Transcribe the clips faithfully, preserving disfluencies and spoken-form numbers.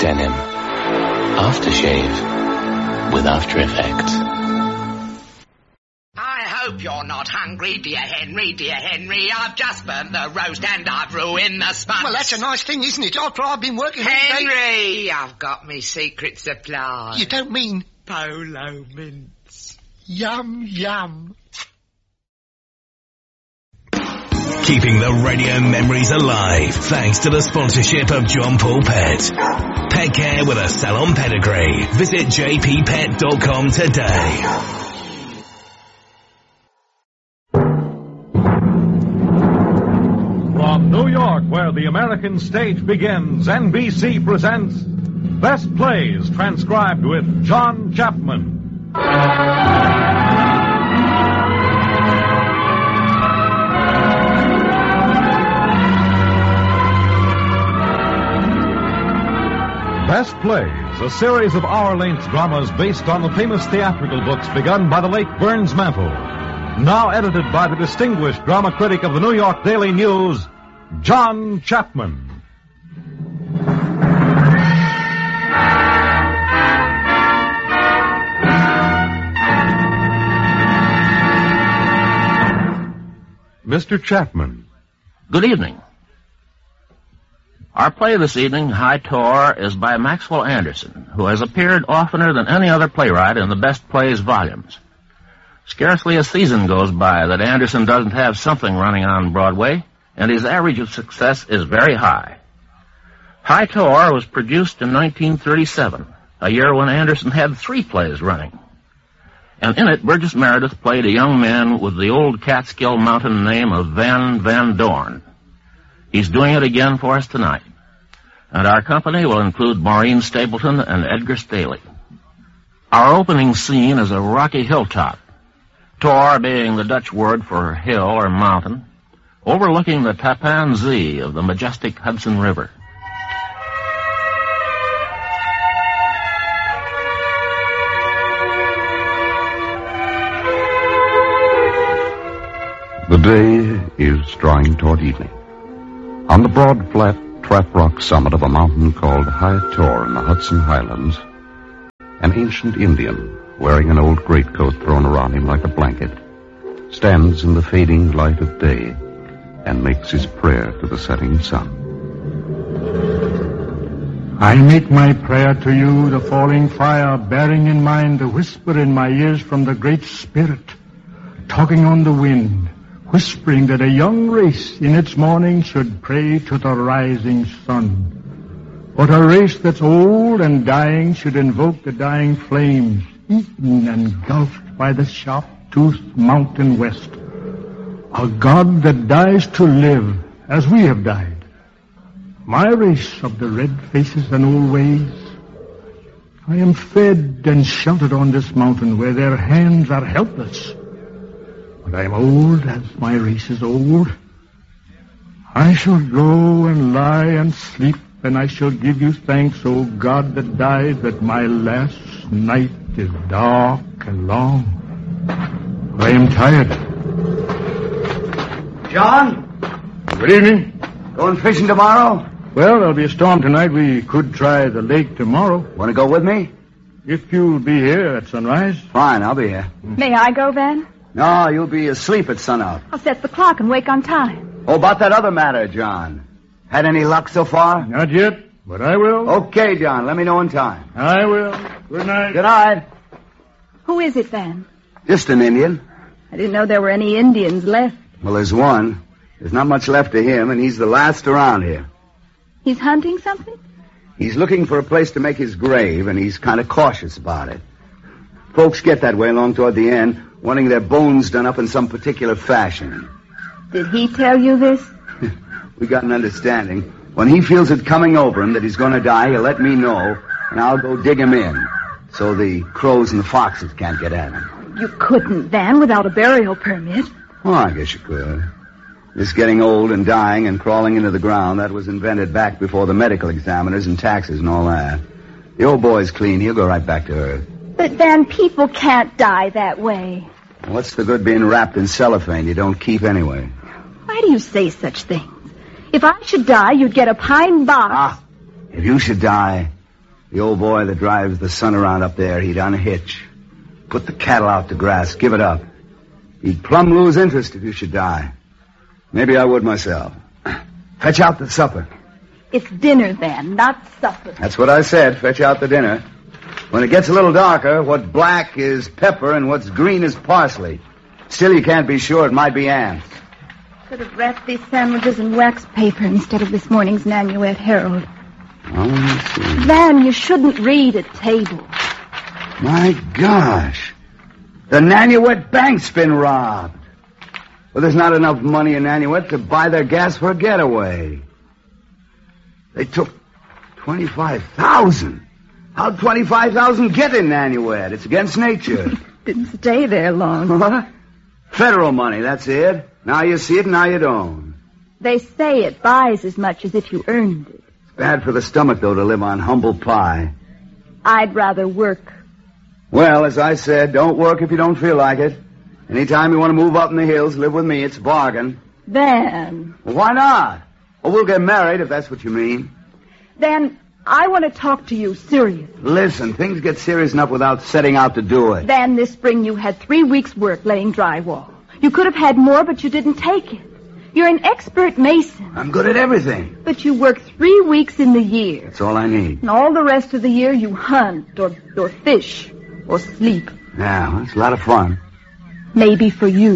Denim. Aftershave with After Effects. I hope you're not hungry, dear Henry, dear Henry. I've just burnt the roast and I've ruined the sponge. Well, that's a nice thing, isn't it? After I've been working all Henry, day... I've got me secret supply. You don't mean... Polo mints. Yum, yum. Keeping the radio memories alive thanks to the sponsorship of John Paul Pet. Pet care with a salon pedigree. Visit j p pet dot com today. From New York, where the American stage begins, N B C presents Best Plays, transcribed with John Chapman. Best Plays, a series of hour-length dramas based on the famous theatrical books begun by the late Burns Mantle. Now edited by the distinguished drama critic of the New York Daily News, John Chapman. Mister Chapman. Good evening. Our play this evening, High Tor, is by Maxwell Anderson, who has appeared oftener than any other playwright in the Best Plays volumes. Scarcely a season goes by that Anderson doesn't have something running on Broadway, and his average of success is very high. High Tor was produced in nineteen thirty-seven, a year when Anderson had three plays running. And in it, Burgess Meredith played a young man with the old Catskill Mountain name of Van Van Dorn. He's doing it again for us tonight. And our company will include Maureen Stapleton and Edgar Staley. Our opening scene is a rocky hilltop, Tor being the Dutch word for hill or mountain, overlooking the Tappan Zee of the majestic Hudson River. The day is drawing toward evening. On the broad, flat, trap rock summit of a mountain called High Tor in the Hudson Highlands, an ancient Indian, wearing an old greatcoat thrown around him like a blanket, stands in the fading light of day and makes his prayer to the setting sun. I make my prayer to you, the falling fire, bearing in mind the whisper in my ears from the Great Spirit, talking on the wind, whispering that a young race in its morning should pray to the rising sun. But a race that's old and dying should invoke the dying flames, eaten and engulfed by the sharp-toothed mountain west. A God that dies to live as we have died. My race of the red faces and old ways. I am fed and sheltered on this mountain where their hands are helpless. But I am old as my race is old. I shall go and lie and sleep, and I shall give you thanks, O God that died, that my last night is dark and long. I am tired. John? Good evening. Going fishing tomorrow? Well, there'll be a storm tonight. We could try the lake tomorrow. Want to go with me? If you'll be here at sunrise. Fine, I'll be here. May I go, then? No, you'll be asleep at sunup. I'll set the clock and wake on time. Oh, about that other matter, John. Had any luck so far? Not yet, but I will. Okay, John. Let me know in time. I will. Good night. Good night. Who is it, then? Just an Indian. I didn't know there were any Indians left. Well, there's one. There's not much left of him, and he's the last around here. He's hunting something? He's looking for a place to make his grave, and he's kind of cautious about it. Folks get that way along toward the end, wanting their bones done up in some particular fashion. Did he tell you this? We got an understanding. When he feels it coming over him that he's going to die, he'll let me know, and I'll go dig him in, so the crows and the foxes can't get at him. You couldn't, Van, without a burial permit. Oh, I guess you could. This getting old and dying and crawling into the ground, that was invented back before the medical examiners and taxes and all that. The old boy's clean. He'll go right back to Earth. But, Van, people can't die that way. What's the good being wrapped in cellophane you don't keep anyway? Why do you say such things? If I should die, you'd get a pine box. Ah, if you should die, The old boy that drives the son around up there, he'd unhitch. Put the cattle out to grass, give it up. He'd plumb lose interest if you should die. Maybe I would myself. Fetch out the supper. It's dinner, Van, not supper. That's what I said, fetch out the dinner. When it gets a little darker, what's black is pepper and what's green is parsley. Still, you can't be sure it might be ants. Could have wrapped these sandwiches in wax paper instead of this morning's Nanuet Herald. Oh, let's see. Van, you shouldn't read at table. My gosh. The Nanuet Bank's been robbed. Well, there's not enough money in Nanuet to buy their gas for a getaway. They took twenty-five thousand. How'd twenty-five thousand get in Nanuet? It's against nature. Didn't stay there long. What? Federal money, that's it. Now you see it, now you don't. They say it buys as much as if you earned it. It's bad for the stomach, though, to live on humble pie. I'd rather work. Well, as I said, don't work if you don't feel like it. Anytime you want to move up in the hills, live with me, it's a bargain. Van. Well, why not? Well, we'll get married, if that's what you mean. Van, I want to talk to you seriously. Listen, things get serious enough without setting out to do it. Van, this spring you had three weeks' work laying drywall. You could have had more, but you didn't take it. You're an expert mason. I'm good at everything. But you work three weeks in the year. That's all I need. And all the rest of the year you hunt or, or fish or sleep. Yeah, well, it's a lot of fun. Maybe for you.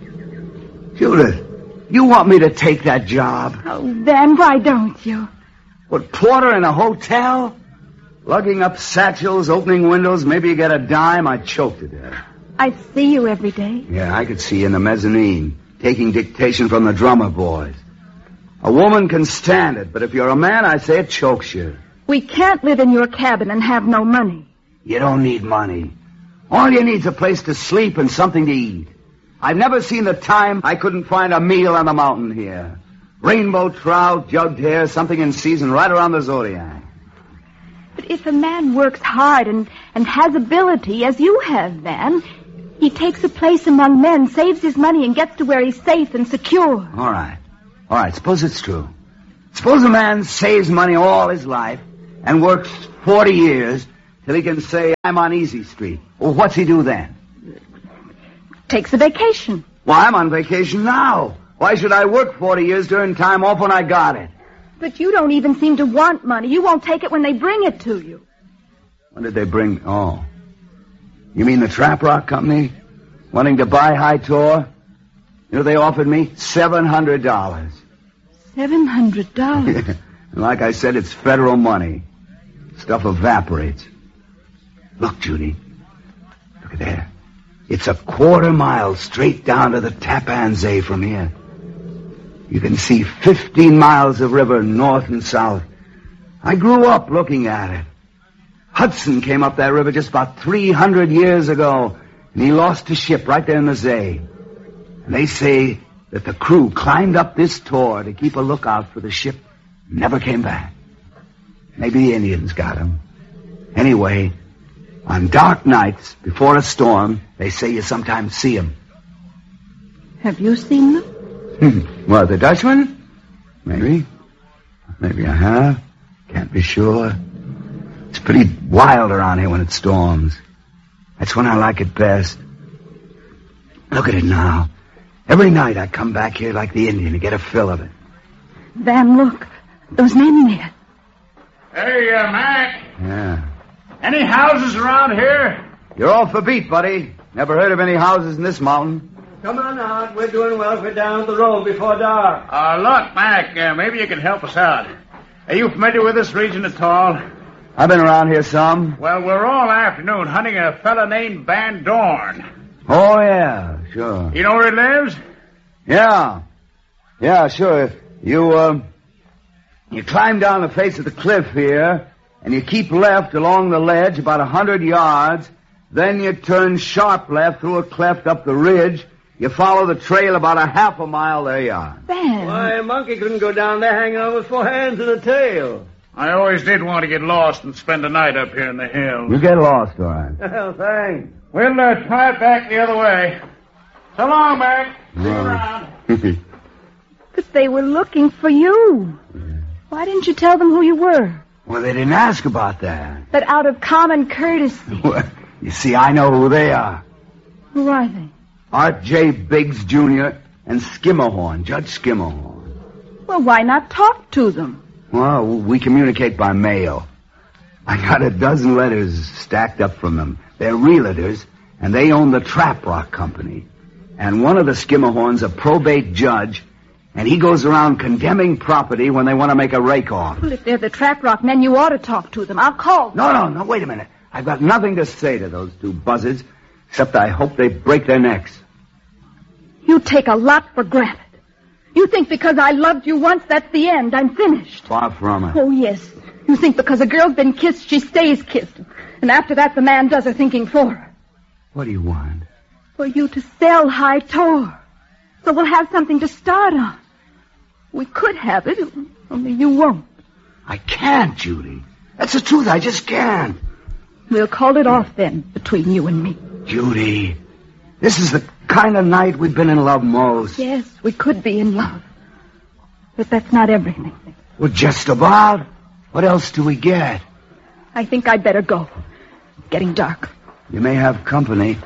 Judith, you want me to take that job? Oh, Van, why don't you? What, porter in a hotel? Lugging up satchels, opening windows, maybe you get a dime, I'd choke to death. I see you every day. Yeah, I could see you in the mezzanine, taking dictation from the drummer boys. A woman can stand it, but if you're a man, I say it chokes you. We can't live in your cabin and have no money. You don't need money. All you need's a place to sleep and something to eat. I've never seen the time I couldn't find a meal on the mountain here. Rainbow trout, jugged hare, something in season right around the Zodiac. But if a man works hard and, and has ability, as you have, Van, he takes a place among men, saves his money, and gets to where he's safe and secure. All right. All right, suppose it's true. Suppose a man saves money all his life and works forty years till he can say, I'm on Easy Street. Well, what's he do then? Takes a vacation. Well, I'm on vacation now. Why should I work forty years during time off when I got it? But you don't even seem to want money. You won't take it when they bring it to you. When did they bring... Oh. You mean the Trap Rock Company? Wanting to buy High Tor? You know, they offered me seven hundred dollars. Seven hundred dollars? And like I said, it's federal money. Stuff evaporates. Look, Judy. Look at there. It's a quarter mile straight down to the Tappan Zee from here. You can see fifteen miles of river north and south. I grew up looking at it. Hudson came up that river just about three hundred years ago, and he lost his ship right there in the Zee. And they say that the crew climbed up this tor to keep a lookout for the ship, and never came back. Maybe the Indians got him. Anyway, on dark nights, before a storm, they say you sometimes see them. Have you seen them? Hmm. What, the Dutchman? Maybe. Maybe I have. Can't be sure. It's pretty wild around here when it storms. That's when I like it best. Look at it now. Every night I come back here like the Indian to get a fill of it. Van, look. Those men there. Hey, uh, Mac. Yeah. Any houses around here? You're off the beat, buddy. Never heard of any houses in this mountain. Come on out. We're doing well. We're down the road before dark. Uh, look, Mac, uh, maybe you can help us out. Are you familiar with this region at all? I've been around here some. Well, we're all afternoon hunting a fella named Van Dorn. Oh, yeah, sure. You know where he lives? Yeah. Yeah, sure. You, uh, you climb down the face of the cliff here, and you keep left along the ledge about a hundred yards. Then you turn sharp left through a cleft up the ridge. You follow the trail about a half a mile. There you are. Van. Why, a monkey couldn't go down there hanging on with four hands and a tail. I always did want to get lost and spend a night up here in the hills. You get lost, all right. Well, thanks. We'll uh, try it back the other way. So long, Mac. See you around. But they were looking for you. Why didn't you tell them who you were? Well, they didn't ask about that. But out of common courtesy. Well, you see, I know who they are. Who are they? Art J. Biggs, Junior and Skimmerhorn, Judge Skimmerhorn. Well, why not talk to them? Well, we communicate by mail. I got a dozen letters stacked up from them. They're realtors, and they own the Trap Rock Company. And one of the Skimmerhorns a probate judge, and he goes around condemning property when they want to make a rake-off. Well, if they're the Trap Rock men, you ought to talk to them. I'll call them. No, no, no, wait a minute. I've got nothing to say to those two buzzards, except I hope they break their necks. You take a lot for granted. You think because I loved you once, that's the end. I'm finished. Far from it. Oh, yes. You think because a girl's been kissed, she stays kissed. And after that, the man does her thinking for her. What do you want? For you to sell High Tor. So we'll have something to start on. We could have it, only you won't. I can't, Judy. That's the truth. I just can't. We'll call it off then, between you and me. Judy, this is the kind of night we've been in love most. Yes, we could be in love. But that's not everything. Well, just about. What else do we get? I think I'd better go. It's getting dark. You may have company.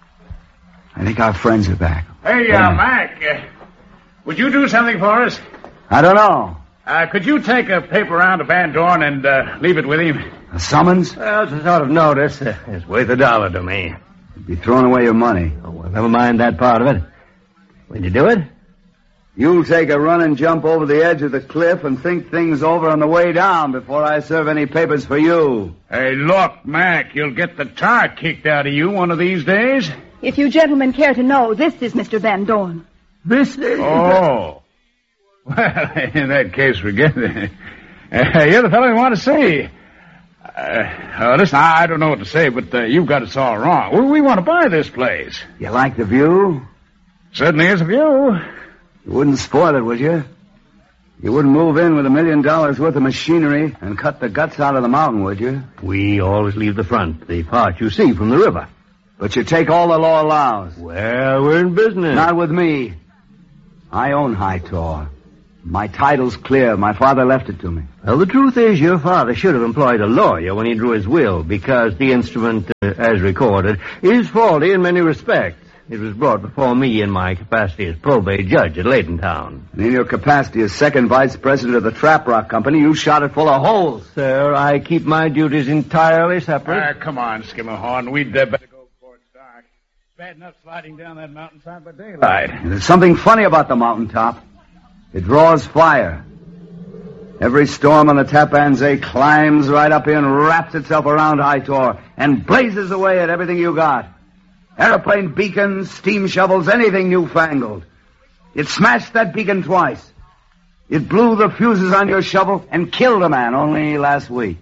I think our friends are back. Hey, uh, Mac, uh, would you do something for us? I don't know. Uh, could you take a paper round to Van Dorn and uh, leave it with him? A summons? Well, it's a sort of notice. Uh, it's worth a dollar to me. You'd be throwing away your money. Oh, well, never mind that part of it. When you do it? You'll take a run and jump over the edge of the cliff and think things over on the way down before I serve any papers for you. Hey, look, Mac, you'll get the tar kicked out of you one of these days. If you gentlemen care to know, this is Mister Van Dorn. This is... Oh. Well, in that case, forget it. Uh, you're the fellow we want to see. Uh, uh, listen, I, I don't know what to say, but uh, you've got us all wrong. We, we want to buy this place. You like the view? Certainly is a view. You wouldn't spoil it, would you? You wouldn't move in with a million dollars worth of machinery and cut the guts out of the mountain, would you? We always leave the front, the part you see from the river. But you take all the law allows. Well, we're in business. Not with me. I own High Tor. My title's clear. My father left it to me. Well, the truth is your father should have employed a lawyer when he drew his will, because the instrument, uh, as recorded, is faulty in many respects. It was brought before me in my capacity as probate judge at Laytontown. And in your capacity as second vice president of the Trap Rock Company, you shot it full of holes. Sir, I keep my duties entirely separate. Ah, come on, Skimmerhorn. We'd uh, better go before it's dark. It's bad enough sliding down that mountainside by daylight. And there's something funny about the mountaintop. It draws fire. Every storm on the Tappan Zee climbs right up here and wraps itself around High Tor and blazes away at everything you got. Airplane beacons, steam shovels, anything newfangled. It smashed that beacon twice. It blew the fuses on your shovel and killed a man only last week.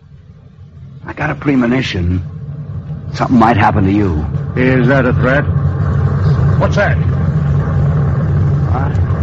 I got a premonition. Something might happen to you. Is that a threat? What's that? What?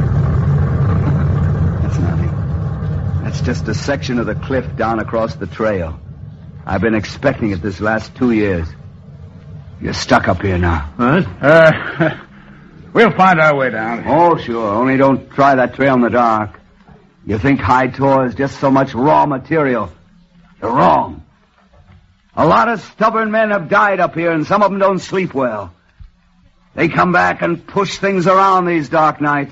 That's nothing. That's just a section of the cliff down across the trail. I've been expecting it this last two years. You're stuck up here now. What? Uh, we'll find our way down. Oh, sure. Only don't try that trail in the dark. You think High Tor is just so much raw material. You're wrong. A lot of stubborn men have died up here, and some of them don't sleep well. They come back and push things around these dark nights.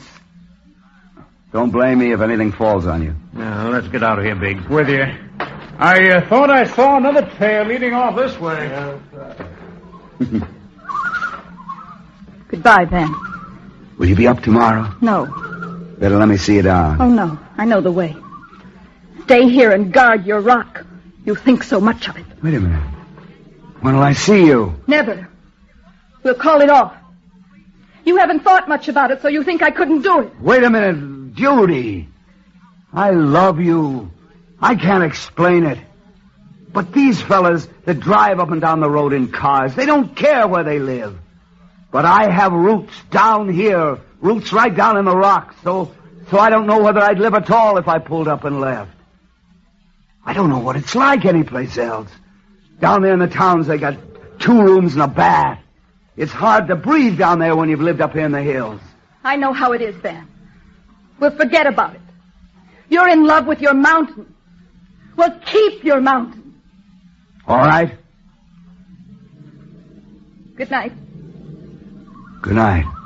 Don't blame me if anything falls on you. Now, let's get out of here, Biggs. With you. I uh, thought I saw another trail leading off this way. Uh, Goodbye, Van. Will you be up tomorrow? No. Better let me see you down. Oh, no. I know the way. Stay here and guard your rock. You think so much of it. Wait a minute. When'll I see you? Never. We'll call it off. You haven't thought much about it, so you think I couldn't do it. Wait a minute, Judy. I love you. I can't explain it. But these fellas that drive up and down the road in cars, they don't care where they live. But I have roots down here, roots right down in the rocks, so so I don't know whether I'd live at all if I pulled up and left. I don't know what it's like anyplace else. Down there in the towns, they got two rooms and a bath. It's hard to breathe down there when you've lived up here in the hills. I know how it is, Van. We'll forget about it. You're in love with your mountain. Well, keep your mountain. All right. Good night. Good night.